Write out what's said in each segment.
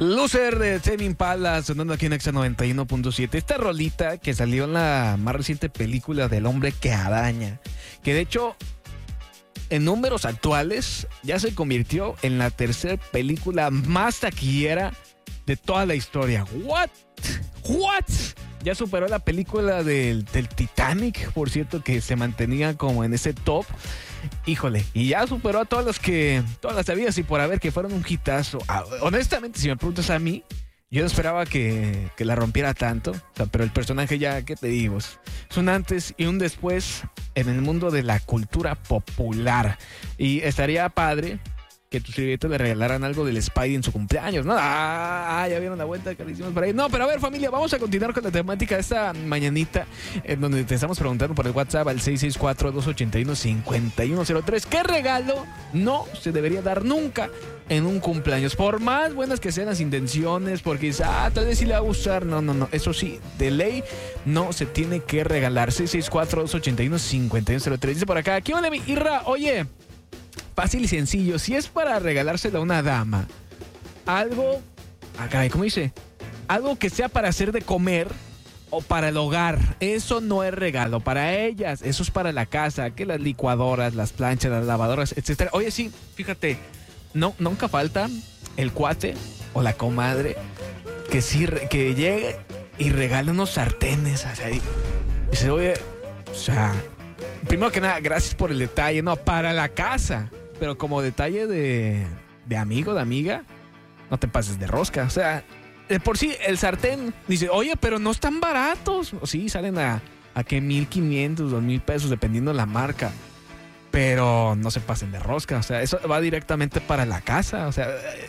Loser de Tame Impala sonando aquí en Exa 91.7. Esta rolita que salió en la más reciente película del hombre que araña, que de hecho en números actuales ya se convirtió en la tercera película más taquillera de toda la historia. ¿What? Ya superó la película del Titanic, por cierto, que se mantenía como en ese top. Híjole, y ya superó a todas las habidas y por haber, que fueron un hitazo. Honestamente, si me preguntas a mí, yo no esperaba que la rompiera tanto. O sea, pero el personaje ya, ¿qué te digo? Es un antes y un después en el mundo de la cultura popular. Y estaría padre que tus sirvientes le regalaran algo del Spidey en su cumpleaños, ¿no? Ya vieron la vuelta que le hicimos por ahí. No, pero a ver, familia, vamos a continuar con la temática de esta mañanita, en donde te estamos preguntando por el WhatsApp al 664-281-5103. ¿Qué regalo no se debería dar nunca en un cumpleaños? Por más buenas que sean las intenciones, porque dices, tal vez sí le va a gustar. No. Eso sí, de ley, no se tiene que regalar. 664-281-5103. Dice por acá, ¿qué onda, mi Irra? Oye, fácil y sencillo. Si es para regalárselo a una dama, algo, ¿cómo dice? Algo que sea para hacer de comer o para el hogar. Eso no es regalo para ellas. Eso es para la casa. Que las licuadoras, las planchas, las lavadoras, etcétera. Oye, sí, fíjate, nunca falta el cuate o la comadre que sí, que llegue y regale unos sartenes. O sea, y dice, oye, o sea, primero que nada, gracias por el detalle. No, para la casa. Pero como detalle de amigo, de amiga, no te pases de rosca. O sea, de por sí, el sartén dice, oye, pero no están baratos. O sí, salen a que 1,500, 2,000 pesos, dependiendo de la marca. Pero no se pasen de rosca. O sea, eso va directamente para la casa. O sea,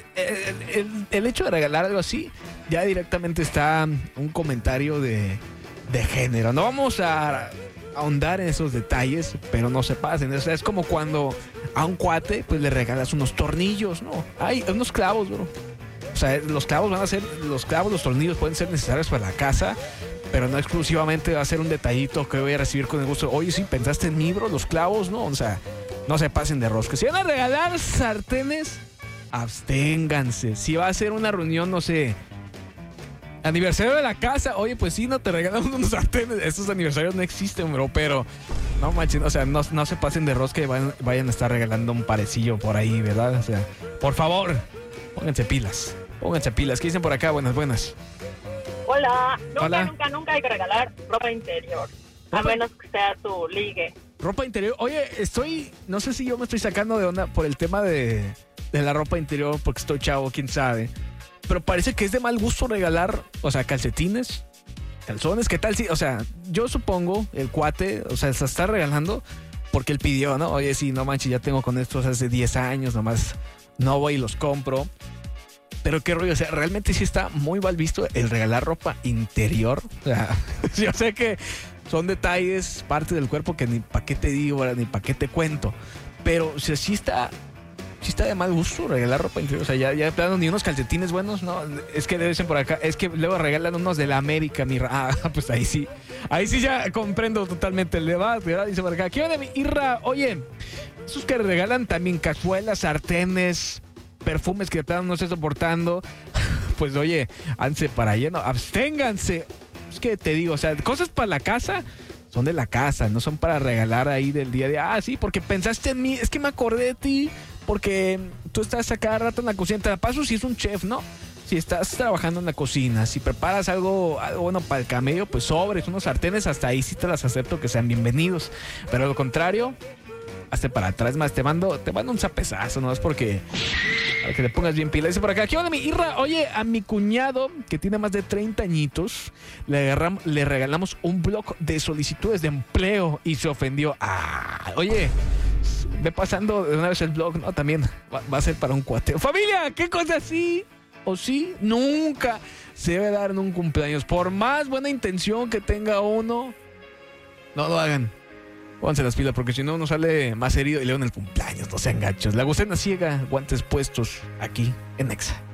el hecho de regalar algo así, ya directamente está un comentario de género. No vamos a ahondar en esos detalles, pero no se pasen. O sea, es como cuando a un cuate pues le regalas unos tornillos, ¿no? Hay unos clavos, bro. O sea, los clavos, los tornillos pueden ser necesarios para la casa, pero no exclusivamente va a ser un detallito que voy a recibir con el gusto. Oye, sí, ¿pensaste en mí, bro? Los clavos, ¿no? O sea, no se pasen de rosca. Si van a regalar sartenes, absténganse. Si va a ser una reunión, no sé, aniversario de la casa, oye, pues sí, no te regalamos unos sartenes. Estos aniversarios no existen, bro, pero no manches, o sea, no se pasen de rosca y vayan a estar regalando un parecillo por ahí, ¿verdad? O sea, por favor, pónganse pilas. ¿Qué dicen por acá? Buenas. Hola. Hola. Nunca hay que regalar ropa interior, a menos que sea tu ligue. Ropa interior, oye, no sé si yo me estoy sacando de onda por el tema de la ropa interior, porque estoy chavo, quién sabe. Pero parece que es de mal gusto regalar, o sea, calcetines, calzones, ¿qué tal? Sí, o sea, yo supongo el cuate, o sea, se está regalando porque él pidió, ¿no? Oye, sí, no manches, ya tengo con estos hace 10 años, nomás no voy y los compro. Pero qué rollo, o sea, realmente sí está muy mal visto el regalar ropa interior. O sea, yo sé que son detalles, parte del cuerpo que ni para qué te digo, ni para qué te cuento. Pero, o sea, sí está de mal gusto regalar ropa interior. O sea, ya de plano ni unos calcetines buenos, no. Es que le dicen por acá, es que luego regalan unos de la América, pues ahí sí ya comprendo totalmente el debate, ¿verdad? Dice por acá, ¿qué onda, mi Irra? Oye, esos que regalan también cazuelas, sartenes, perfumes que de plano no esté soportando, pues oye, háganse para allá, no, absténganse. Es que te digo, o sea, cosas para la casa son de la casa, no son para regalar ahí del día a día. Sí, porque pensaste en mí, es que me acordé de ti, porque tú estás a cada rato en la cocina. Te la paso si es un chef, ¿no? Si estás trabajando en la cocina, si preparas algo bueno para el camello, pues sobres, unos sartenes, hasta ahí sí te las acepto que sean bienvenidos. Pero lo contrario, hazte para atrás. Más, te mando un zapesazo, ¿no? Es porque para que te pongas bien pila. Dice por acá, ¿qué onda, mi Irra? Oye, a mi cuñado, que tiene más de 30 años, le regalamos un blog de solicitudes de empleo y se ofendió. Oye, ve pasando de una vez el blog, ¿no? También va a ser para un cuateo. Familia, ¿qué cosa así? O sí, nunca se debe dar en un cumpleaños. Por más buena intención que tenga uno, no lo hagan. Pónganse las pilas, porque si no uno sale más herido y luego en el cumpleaños, no sean gachos. La gusana ciega, guantes puestos, aquí en Exa.